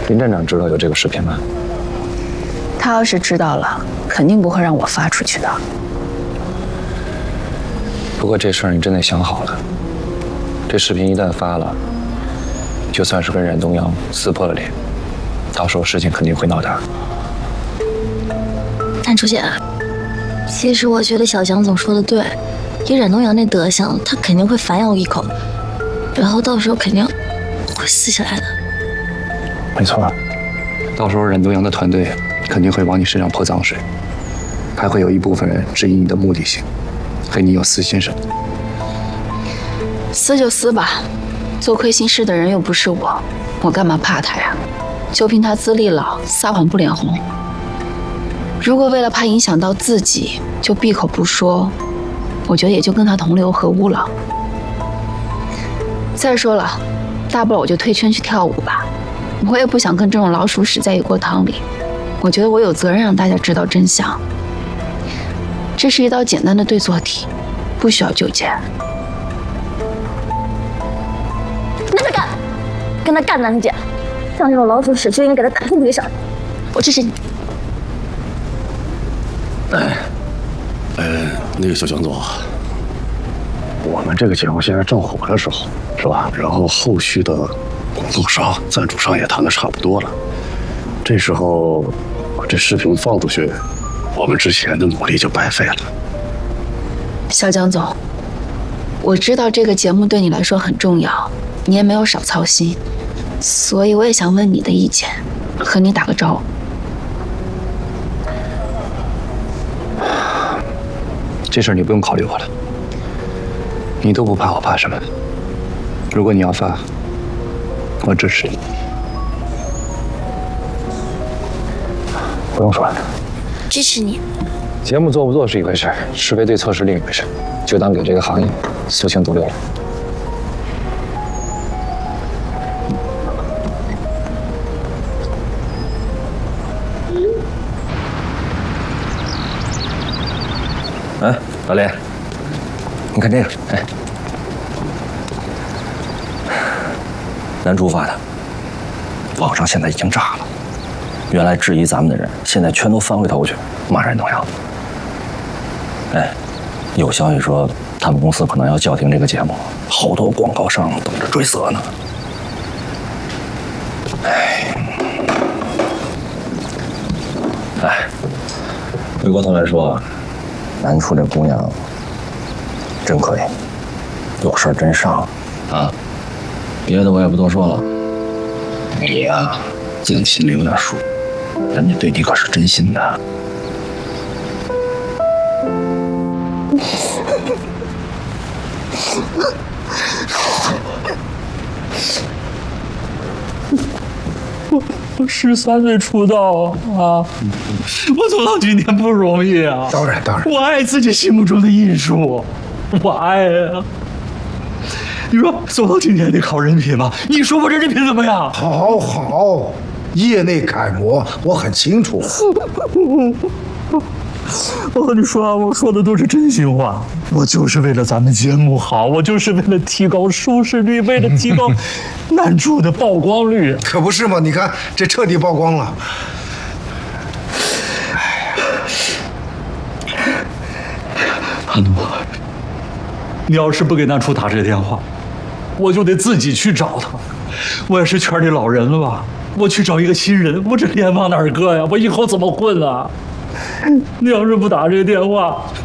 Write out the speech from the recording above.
林站长知道有这个视频吗？ 他要是知道了，肯定不会让我发出去的。 不过这事儿你真得想好了，这视频一旦发了，就算是跟冉东阳撕破了脸，到时候事情肯定会闹大。 但楚姐，其实我觉得小蒋总说的对，以冉东阳那德行，他肯定会反咬一口，然后到时候肯定会撕起来的。 没错，到时候冉东阳的团队肯定会往你身上泼脏水，还会有一部分人质疑你的目的性，和你有私心什么的。 撕就撕吧，做亏心事的人又不是我，我干嘛怕他呀？就凭他资历老，撒谎不脸红。如果为了怕影响到自己就闭口不说，我觉得也就跟他同流合污了。再说了，大不了我就退圈去跳舞吧，我也不想跟这种老鼠屎在一锅汤里。我觉得我有责任让大家知道真相。这是一道简单的对错题，不需要纠结。 那他干，跟他干，南姐，像这种老鼠屎就应该给他打进地上。我支持你。 那个小蒋总， 我们这个节目现在正火的时候，是吧？然后后续的广告商、赞助商也谈的差不多了，这时候这视频放出去，我们之前的努力就白费了。 小蒋总，我知道这个节目对你来说很重要，你也没有少操心，所以我也想问你的意见，和你打个招呼。 这事儿你不用考虑我了，你都不怕，我怕什么？如果你要发，我支持你。不用说了， 支持你。 节目做不做是一回事，是非对错是另一回事，就当给这个行业修清毒瘤了。哎，老李，你看这个，哎， 南珠发的，网上现在已经炸了。原来质疑咱们的人，现在全都翻回头去骂冉东阳。哎，有消息说他们公司可能要叫停这个节目，好多广告商等着追责呢。哎，回过头来说，南楚这姑娘真可以，有事儿真上啊。别的我也不多说了，你呀，自己心里有点数，人家对你可是真心的。 我13岁出道啊，我走到今天不容易啊。 当然， 我爱自己心目中的艺术，我爱啊。你说走到今天得靠人品吗？你说我这人品怎么样？ 好，业内楷模，我很清楚。 我和你说啊，我说的都是真心话。我就是为了咱们节目好，我就是为了提高收视率，为了提高男主的曝光率。 可不是嘛？你看这彻底曝光了。 韩东，你要是不给南楚打这个电话，我就得自己去找他。我也是圈里老人了吧？我去找一个新人，我这脸往哪儿搁呀？我以后怎么混啊？你要是不打这个电话，